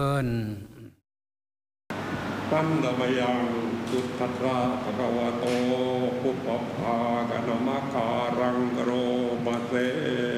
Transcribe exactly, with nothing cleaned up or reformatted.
เอิญปันดมยังสุทัสสะภะคะวะโตปุปปภากันมัคคารังกโรมาเซ